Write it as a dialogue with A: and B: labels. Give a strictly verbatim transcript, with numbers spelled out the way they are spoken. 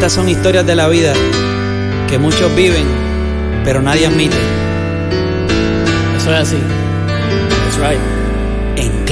A: Estas son historias de la vida que muchos viven, pero nadie admite.
B: Eso es así. That's right.
A: En